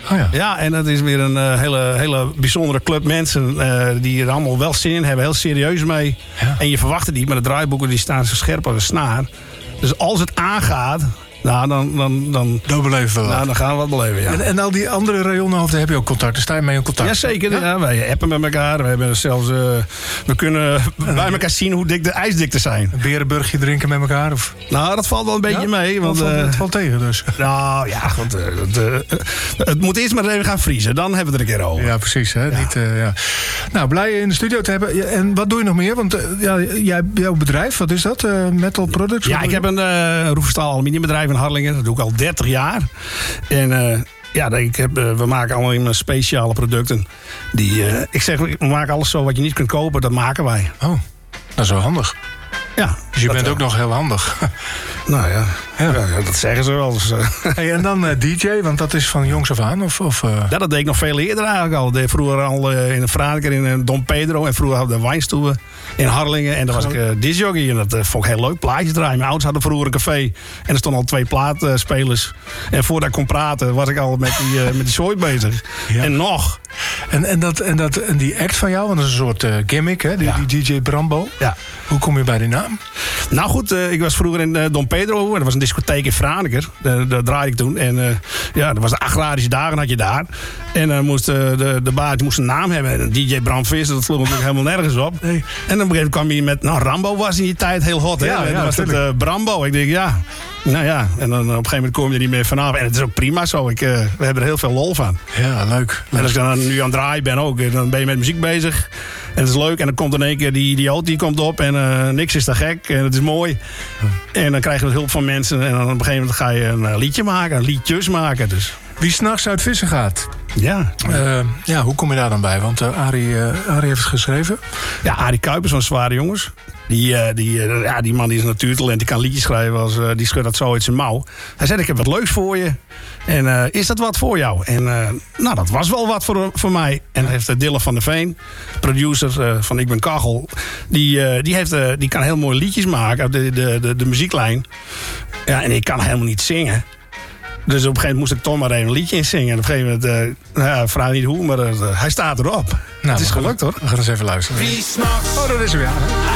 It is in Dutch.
Oh ja. Ja, en dat is weer een hele bijzondere club mensen die er allemaal wel zin in hebben. Heel serieus mee. Ja. En je verwacht het niet, maar de draaiboeken die staan zo scherp als een snaar. Dus als het aangaat, nou, Dan beleven we wat. dan gaan we wat beleven, ja. En al die andere rayonhoofden heb je ook contact. Daar sta je mee in contact. Jazeker, ja, wij appen met elkaar. We hebben zelfs, we kunnen bij elkaar zien hoe dik de ijsdikte zijn. Een berenburgje drinken met elkaar? Of? Nou, dat valt wel een beetje mee. Want, het valt tegen dus. Nou ja, want, het moet eerst maar even gaan vriezen. Dan hebben we het er een keer over. Ja, precies. Hè? Ja. Niet, ja. Nou, blij je in de studio te hebben. Ja, en wat doe je nog meer? Want jouw bedrijf, wat is dat? Metal Products? Ja, ik heb een roefstaal aluminiumbedrijf in Harlingen. Dat doe ik al 30 jaar. En we maken allemaal speciale producten. We maken alles zo wat je niet kunt kopen. Dat maken wij. Oh, dat is wel handig. Ja. Dus je bent ook nog heel handig. Nou ja, dat zeggen ze wel. Dus, Hey, en dan DJ, want dat is van jongs af aan? Ja, dat deed ik nog veel eerder eigenlijk al. Deed vroeger al in de Franeker in Dom Pedro. En vroeger hadden we de Wijnstoelen in Harlingen. En daar was ik discjockey. En dat vond ik heel leuk. Plaatjes draaien. Mijn ouders hadden vroeger een café. En er stonden al 2 plaatspelers. En voordat ik kon praten was ik al met die zooi bezig. Ja. En nog. En die act van jou, want dat is een soort gimmick, hè? Die DJ Brambo. Ja. Hoe kom je bij die naam? Nou goed, ik was vroeger in Dom Pedro. Dat was een discotheek in Franeker. Daar draaide ik toen. En dat was de agrarische dagen had je daar. En dan moest de baas moest een naam hebben. En DJ Bram Visser, dat sloeg natuurlijk helemaal nergens op. Nee. En op een gegeven moment kwam hij met... Nou, Rambo was in die tijd heel hot, hè? Ja, en dan was het Brambo. Ik denk, ja... Nou ja, en dan op een gegeven moment kom je er niet meer vanaf. En het is ook prima zo. We hebben er heel veel lol van. Ja, leuk. En als ik dan nu aan het draaien ben ook, dan ben je met muziek bezig. En het is leuk. En dan komt in één keer die auto die komt op. En niks is te gek. En het is mooi. En dan krijg je hulp van mensen. En dan op een gegeven moment ga je een liedje maken. Liedjes maken. Dus. Wie 's nachts uit vissen gaat. Ja. Hoe kom je daar dan bij? Want Arie heeft het geschreven. Ja, Arie Kuipers van Zware Jongens. Die man die is een natuurtalent. Die kan liedjes schrijven. Die schudt dat zo uit zijn mouw. Hij zei, ik heb wat leuks voor je. En is dat wat voor jou? En dat was wel wat voor mij. En heeft Dylan van der Veen, producer van Ik Ben Kachel. Die kan heel mooie liedjes maken. De muzieklijn. Ja, en ik kan helemaal niet zingen. Dus op een gegeven moment moest ik toch maar even een liedje inzingen. En op een gegeven moment, vraag niet hoe, maar hij staat erop. Nou, het is gelukt hoor. We gaan eens even luisteren. Wie s'nachts dat is weer aan.